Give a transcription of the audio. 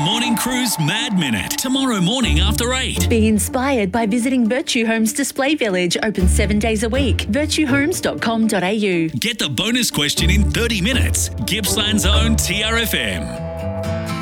Morning Cruise Mad Minute. Tomorrow morning after 8. Be inspired by visiting Virtue Homes Display Village, open 7 days a week. virtuehomes.com.au. Get the bonus question in 30 minutes. Gippsland's own TRFM.